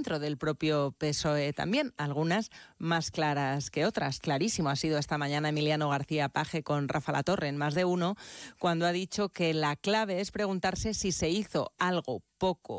dentro del propio PSOE también, algunas más claras que otras. Clarísimo ha sido esta mañana Emiliano García Paje con Rafa Latorre en Más de Uno, cuando ha dicho que la clave es preguntarse si se hizo algo poco